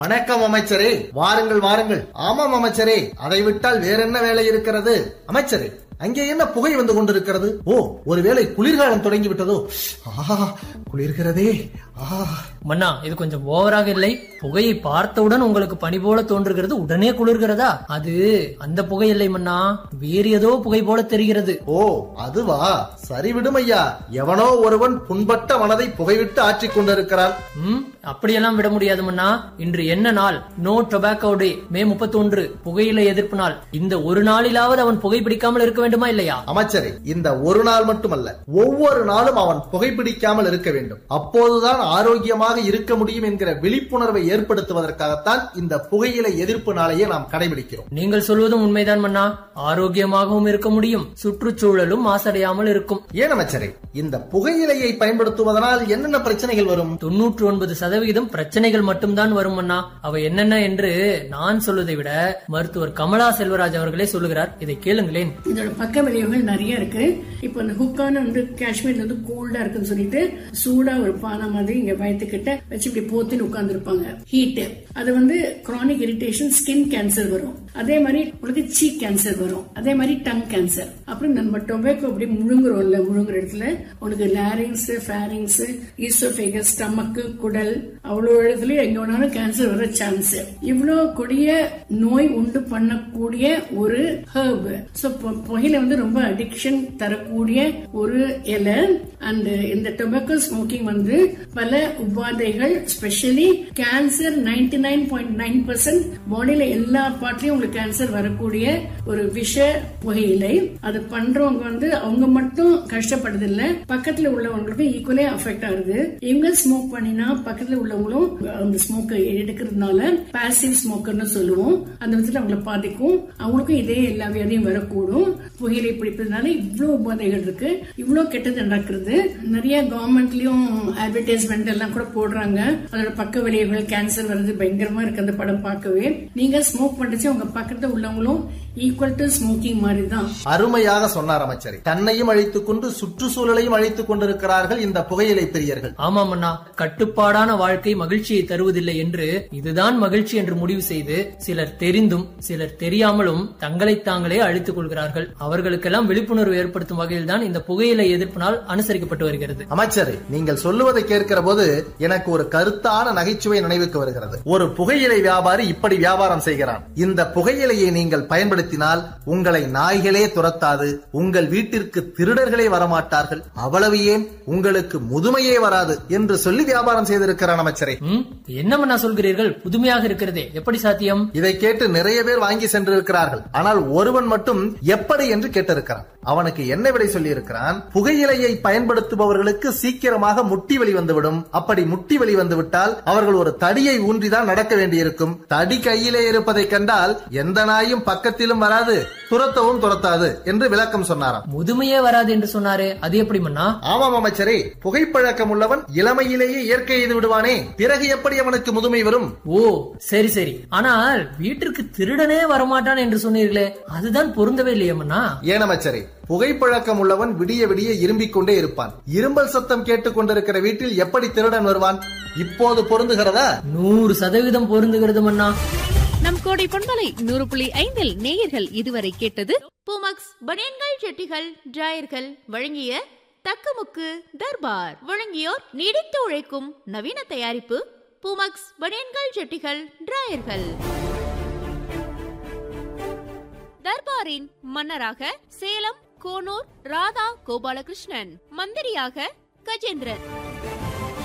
வணக்கம் அமைச்சரே, வாருங்கள் வாருங்கள். ஆமாம் அமைச்சரே, அதை விட்டால் வேற என்ன வேலை இருக்கிறது? அமைச்சரே, அங்கே என்ன புகை வந்து கொண்டிருக்கிறது? ஓ, ஒருவேளை குளிர்காலம் தொடங்கி விட்டதோ? குளிர்கிறதே. மன்னா, இது கொஞ்சம் ஓவராக இல்லை? புகையை பார்த்தவுடன் உங்களுக்கு பனி போல தோன்றுகிறது, உடனே குளிர்கிறதா? அது அந்த புகை இல்லை மன்னா, வேறு ஏதோ புகை போல தெரிகிறது. ஓ, அதுவா? சரி விடும் ஐயா. எவனோ ஒருவன் புண்பட்ட மனதை புகைவிட்டு ஆற்றிக் கொண்டிருக்கிறான். அப்படியெல்லாம் விட முடியாது மன்னா. இன்று என்ன நாள்? நோ டொபாக்கோ டே, மே 31, புகையிலை எதிர்ப்பு நாள். இந்த ஒரு நாளிலாவது அவன் புகைப்பிடிக்காமல் இருக்க வேண்டுமா இல்லையா? அமைச்சரே, இந்த ஒரு நாள் மட்டுமல்ல, ஒவ்வொரு நாளும் அவன் புகைப்பிடிக்காமல் இருக்க வேண்டும். அப்போதுதான் ஆரோக்கியமாக இருக்க முடியும் என்கிற விழிப்புணர்வை ஏற்படுத்துவதற்காகத்தான் இந்த புகையிலை எதிர்ப்பு நாளையே நாம் கடைபிடிக்கிறோம். நீங்கள் சொல்வதும் உண்மைதான் மன்னா. ஆரோக்கியமாகவும் இருக்க முடியும், சுற்றுச்சூழலும் மாசடையாமல் இருக்கும். ஏன் அமைச்சரே, இந்த புகையிலையை பயன்படுத்துவதனால் என்னென்ன பிரச்சனைகள் வரும்? 99% பிரச்சனைகள் மட்டும்தான் வரும் மன்னா. அவை என்னென்ன என்று நான் சொல்வதை விட மருத்துவர் கமலா செல்வராஜ் அவர்களே சொல்லுகிறார். இதை கேளுங்களேன். இதோட பக்க விளைவுகள் நிறைய இருக்கு. இப்ப இந்த ஹுக்கான காஷ்மீர்ல கோல்டா இருக்குன்னு சொல்லிட்டு சூடா ஒரு பானை மாதிரி இங்க வயத்துக்கிட்ட வச்சு இப்படி போத்துன்னு உட்கார்ந்து இருப்பாங்க. ஹீட் அது கிரானிக் இரிட்டேஷன், ஸ்கின் கேன்சர் வரும். அதே மாதிரி உங்களுக்கு சீக் கேன்சர் வரும். அதே மாதிரி டங் கேன்சர். அப்புறம் நம்ம டொபாக்கோ அப்படி முழுங்குறோம்ல, முழுங்குற இடத்துல உனக்கு லாரிங்ஸ், ஃபேரிங்ஸ், ஈசோபேகஸ், ஸ்டமக்கு, குடல், அவ்வளவு இடத்துல எங்க வேணாலும் கேன்சர் வர சான்ஸ். இவ்வளவு கொடிய நோய் உண்டு பண்ணக்கூடிய ஒரு ஹெர்ப். சோ புகையில ரொம்ப அடிக்ஷன் தரக்கூடிய ஒரு இலை. அண்ட் இந்த டொபாக்கோ ஸ்மோக்கிங் பல உபாதைகள், ஸ்பெஷலி கேன்சர் 99.9% பாடியில எல்லா பார்ட்லயும் உங்களுக்கு கேன்சர் வரக்கூடிய ஒரு விஷ புகையிலை. அது பண்றவங்க அவங்க மட்டும் கஷ்டப்படுறது இல்ல, பக்கத்துல உள்ளவங்களுக்கு ஈக்குவலே அஃபெக்ட் ஆகுது. இவங்க ஸ்மோக் பண்ணினா பக்கத்துல உள்ளவங்களும் அந்த ஸ்மோக் எடுக்கிறதுனால பாசிவ் ஸ்மோக்கர்னு சொல்லுவோம். அந்த விதத்துல அவங்களை பாதிக்கும். அவங்களுக்கும் இதே எல்லா வியாதியும் வரக்கூடும். புகையிலை பிடிப்பதனால இவ்வளவு உபாதைகள் இருக்கு, இவ்வளவு கெட்டது நடக்கிறது. நிறைய கவர்மெண்ட்லயும் அட்வர்டைஸ்மெண்ட் எல்லாம் கூட போடுறாங்க. அதோட பக்க விளைவுகள், கேன்சர் வருது, பயங்கரமா இருக்கு அந்த படம் பார்க்கவே. நீங்க ஸ்மோக் பண்ணிச்சு உங்க பக்கத்துல உள்ளவங்களும் ஈக்குவல் டு ஸ்மோக்கிங் மாதிரி தான். அருமையாக சொன்னார் அமைச்சர். தன்னையும் அழித்துக் கொண்டு சுற்றுச்சூழலையும் அழித்துக் கொண்டிருக்கிறார்கள் இந்த புகையிலை பிரியர்கள். ஆமாம் அண்ணா, கட்டுப்பாடான வாழ்க்கை மகிழ்ச்சியை தருவதில்லை என்று, இதுதான் மகிழ்ச்சி என்று முடிவு செய்து சிலர் தெரிந்தும் சிலர் தெரியாமலும் தங்களை தாங்களே அழித்துக் கொள்கிறார்கள். அவர்களுக்கெல்லாம் விழிப்புணர்வு ஏற்படுத்தும் வகையில் தான் இந்த புகையிலை எதிர்ப்பு நாள் அனுசரிக்கப்பட்டு வருகிறது. அமைச்சரே, நீங்கள் சொல்லுவதை கேட்கிற போது எனக்கு ஒரு கருத்தான நகைச்சுவை நினைவுக்கு வருகிறது. ஒரு புகையிலை வியாபாரி இப்படி வியாபாரம் செய்கிறான். இந்த புகையிலையை நீங்கள் பயன்படுத்தினால் உங்களை நாய்களே துரத்தாது, உங்கள் வீட்டிற்கு திருடர்களே வரமாட்டார்கள், அவ்வளவு ஏன் உங்களுக்கு முதுமையே வராது என்று சொல்லி வியாபாரம் செய்திருக்கிறான் அமைச்சரே. என்ன சொல்கிறீர்கள்? புதுமையாக இருக்கிறதே, எப்படி சாத்தியம்? இதை கேட்டு நிறைய பேர் வாங்கி சென்றிருக்கிறார்கள். ஆனால் ஒருவன் மட்டும் எப்படி என்று கேட்டிருக்கிறான். அவனுக்கு என்ன விடை சொல்லி இருக்கிறான்? புகையிலையை பயன்படுத்துபவர்களுக்கு சீக்கிரமாக முட்டி வலி வந்துவிடும். அப்படி முட்டி வலி வந்துவிட்டால் அவர்கள் ஒரு தடியை ஊன்றிதான் நடக்க வேண்டியிருக்கும். தடி கையிலே இருப்பதை கண்டால் எந்த நாயும் பக்கத்திலும் வராது, துரத்தவும் துரத்தாது என்று விளக்கம் சொன்னாராம். முதுமையே வராது என்று சொன்னாரே, அது எப்படி மன்னா? ஆமாம் அமைச்சரே, புகைப்பழக்கம் உள்ளவன் இளமையிலேயே இயற்கை எய்து விடுவானே, பிறகு எப்படி அவனுக்கு முதுமை வரும்? ஓ, சரி சரி. ஆனால் வீட்டிற்கு திருடனே வரமாட்டான் என்று சொன்னீர்களே, அதுதான் பொருந்தவே இல்லையே மன்னா. ஏன் அமைச்சரே, புகைப்பழக்கம் உள்ளவன் விடிய விடிய இரும்பிக் கொண்டே இருப்பான். இரும்பல் சத்தம் கேட்டுக் கொண்டிருக்கிற வீட்டில் எப்படி திருடன் வருவான்? இப்போது பொருந்துகிறதா? 100% பொருந்துகிறது மன்னா. நம் கோடை பண்பலை 100.5 நேயர்கள் இதுவரை கேட்டது பூமக்ஸ் பனியன்கள், ஜட்டிகள், டிராயர்கள் வழங்கிய தக்கமுக்கு தர்பார். வழங்கியோர் நீடித்து உழைக்கும் நவீன தயாரிப்பு பூமக்ஸ் பனியன்கள், ஜட்டிகள், டிராயர்கள். தர்பாரின் மன்னராக சேலம் கோனூர் ராதா கோபாலகிருஷ்ணன், மந்திரியாக கஜேந்திரன்.